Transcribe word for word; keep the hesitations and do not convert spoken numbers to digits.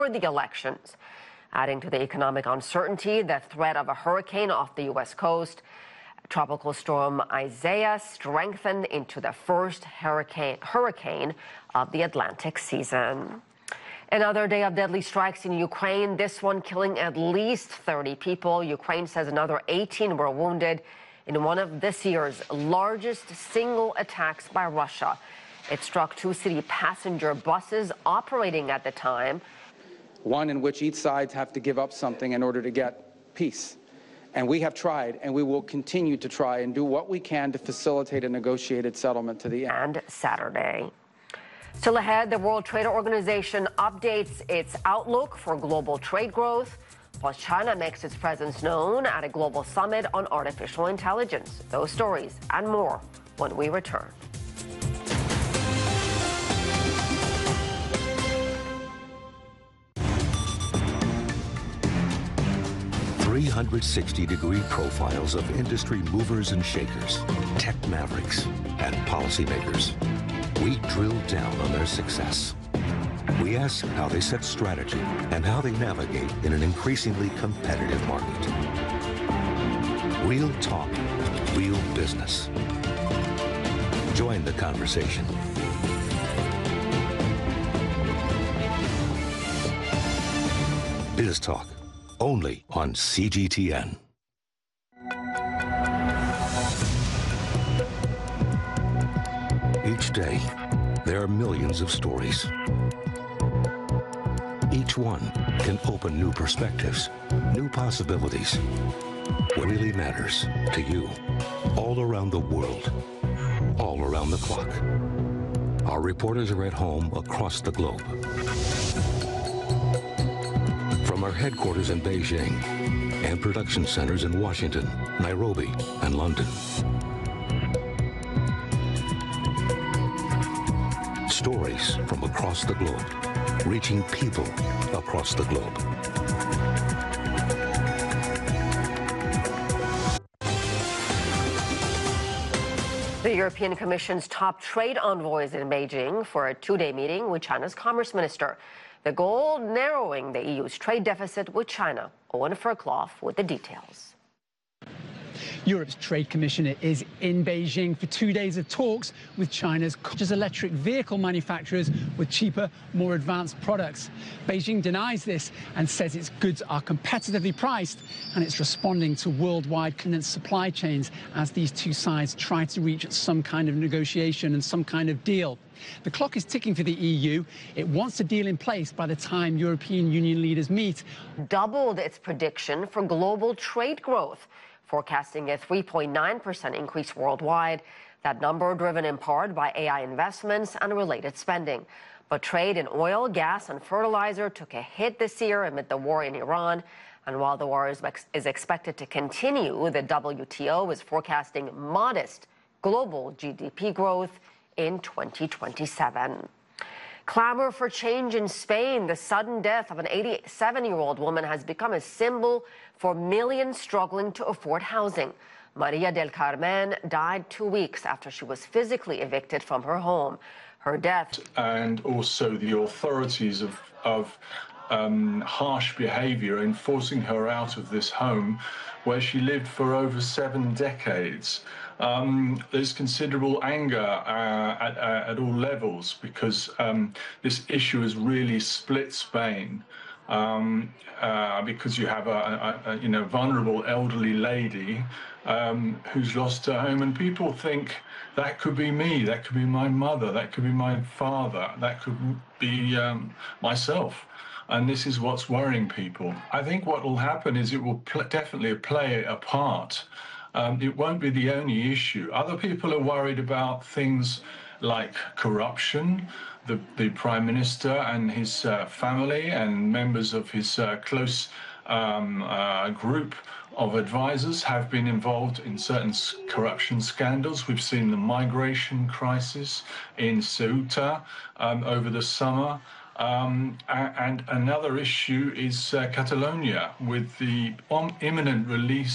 for the elections. Adding to the economic uncertainty, the threat of a hurricane off the U S coast. Tropical storm Isaias strengthened into the first hurricane, hurricane of the Atlantic season. Another day of deadly strikes in Ukraine, this one killing at least thirty people. Ukraine says another eighteen were wounded in one of this year's largest single attacks by Russia. It struck two city passenger buses operating at the time. One in which each sides have to give up something in order to get peace. And we have tried, and we will continue to try and do what we can to facilitate a negotiated settlement to the end. And Saturday. Still ahead, the World Trade Organization updates its outlook for global trade growth, plus China makes its presence known at a global summit on artificial intelligence. Those stories and more when we return. three hundred sixty degree profiles of industry movers and shakers, tech mavericks, and policymakers. We drill down on their success. We ask how they set strategy and how they navigate in an increasingly competitive market. Real talk, real business. Join the conversation. Biz Talk, only on C G T N. Each day, there are millions of stories. Each one can open new perspectives, new possibilities. What really matters to you, all around the world, all around the clock. Our reporters are at home across the globe. From our headquarters in Beijing and production centers in Washington, Nairobi, and London. Stories from across the globe, reaching people across the globe. The European Commission's top trade envoys in Beijing for a two-day meeting with China's Commerce Minister. The goal, narrowing the E U's trade deficit with China. Owen Fairclough with the details. Europe's Trade Commissioner is in Beijing for two days of talks with China's electric vehicle manufacturers with cheaper, more advanced products. Beijing denies this and says its goods are competitively priced, and it's responding to worldwide supply chains as these two sides try to reach some kind of negotiation and some kind of deal. The clock is ticking for the E U. It wants a deal in place by the time European Union leaders meet. Doubled its prediction for global trade growth, forecasting a three point nine percent increase worldwide. That number driven in part by A I investments and related spending. But trade in oil, gas, and fertilizer took a hit this year amid the war in Iran. And while the war is, is expected to continue, the W T O is forecasting modest global G D P growth in twenty twenty-seven. Clamor for change in Spain. The sudden death of an eighty-seven-year-old woman has become a symbol for millions struggling to afford housing. Maria del Carmen died two weeks after she was physically evicted from her home. Her death... And also the authorities of, of um, harsh behavior in forcing her out of this home where she lived for over seven decades. Um, there's considerable anger uh, at, uh, at all levels because um, this issue has really split Spain. Um, uh, because you have a, a, a you know vulnerable elderly lady um, who's lost her home, and people think that could be me, that could be my mother, that could be my father, that could be um, myself. And this is what's worrying people. I think what will happen is it will pl- definitely play a part. Um, it won't be the only issue. Other people are worried about things like corruption. The, the Prime Minister and his uh, family and members of his uh, close um, uh, group of advisors have been involved in certain corruption scandals. We've seen the migration crisis in Ceuta um, over the summer. Um, and another issue is uh, Catalonia, with the imminent release